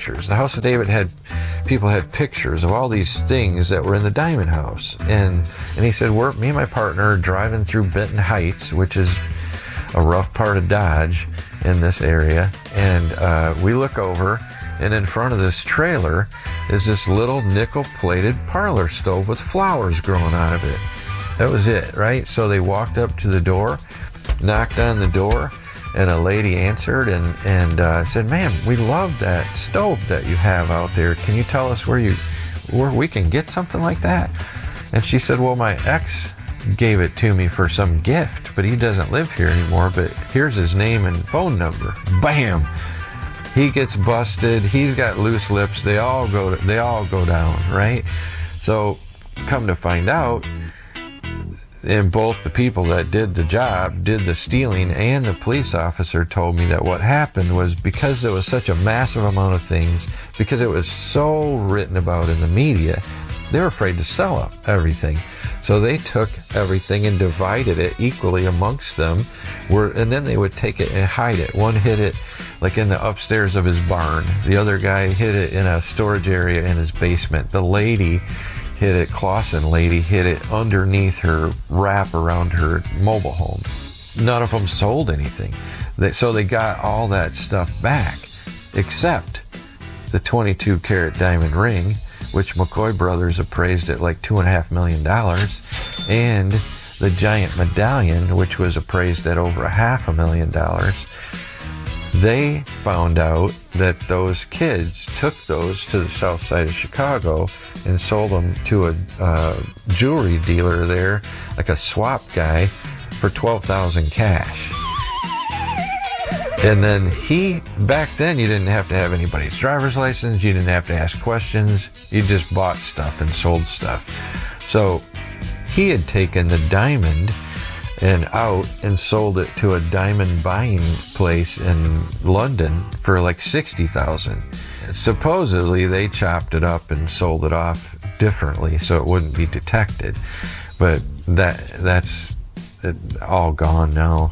pictures. The House of David people had pictures of all these things that were in the Diamond House. And he said, me and my partner are driving through Benton Heights, which is a rough part of Dodge in this area. And we look over, and in front of this trailer is this little nickel-plated parlor stove with flowers growing out of it. That was it, right? So they walked up to the door, knocked on the door, and a lady answered and said, "Ma'am, we love that stove that you have out there. Can you tell us where we can get something like that?" And she said, "Well, my ex gave it to me for some gift, but he doesn't live here anymore, but here's his name and phone number." Bam! He gets busted. He's got loose lips. They all go down, right? So come to find out, and both the people that did the job, did the stealing, and the police officer told me that what happened was because there was such a massive amount of things, because it was so written about in the media, they were afraid to sell up everything. So they took everything and divided it equally amongst them, and then they would take it and hide it. One hid it like in the upstairs of his barn. The other guy hid it in a storage area in his basement. The lady hid it, Clausen lady, hid it underneath her wrap around her mobile home. None of them sold anything. So they got all that stuff back, except the 22-carat diamond ring, which McCoy Brothers appraised at like $2.5 million, and the giant medallion, which was appraised at over $500,000. They found out that those kids took those to the south side of Chicago and sold them to a jewelry dealer there, like a swap guy, for $12,000 cash. And then back then you didn't have to have anybody's driver's license, you didn't have to ask questions, you just bought stuff and sold stuff. So he had taken the diamond out and sold it to a diamond buying place in London for like $60,000. Supposedly they chopped it up and sold it off differently so it wouldn't be detected, but that's all gone now.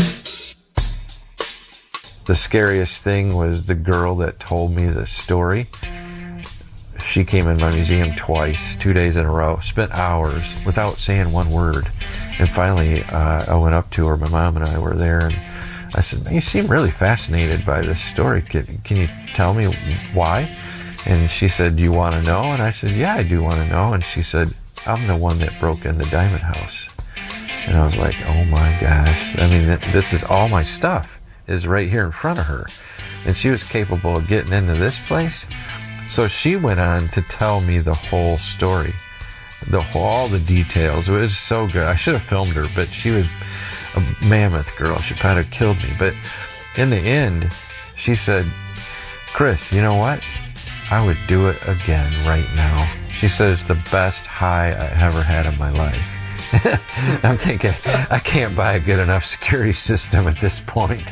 The scariest thing was the girl that told me the story. She came in my museum twice, 2 days in a row, spent hours without saying one word. And finally, I went up to her, my mom and I were there, and I said, "You seem really fascinated by this story. Can you tell me why?" And she said, "Do you want to know?" And I said, "Yeah, I do want to know." And she said, "I'm the one that broke in the Diamond House." And I was like, oh my gosh. I mean, this is all my stuff is right here in front of her. And she was capable of getting into this place. So she went on to tell me the whole story, all the details. It was so good. I should have filmed her, but she was a mammoth girl. She probably have killed me. But in the end, she said, "Chris, you know what? I would do it again right now." She said it's the best high I ever had in my life. I'm thinking, I can't buy a good enough security system at this point.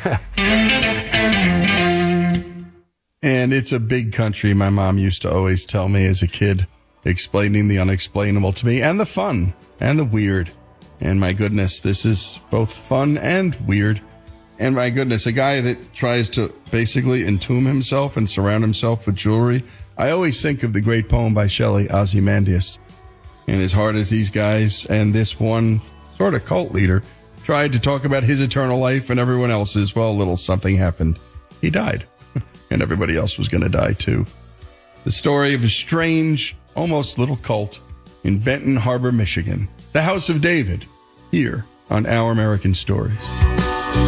And it's a big country. My mom used to always tell me as a kid, explaining the unexplainable to me, and the fun, and the weird. And my goodness, this is both fun and weird. And my goodness, a guy that tries to basically entomb himself and surround himself with jewelry. I always think of the great poem by Shelley, Ozymandias. And as hard as these guys and this one sort of cult leader tried to talk about his eternal life and everyone else's, well, a little something happened. He died. And everybody else was going to die too. The story of a strange, almost little cult in Benton Harbor, Michigan. The House of David, here on Our American Stories.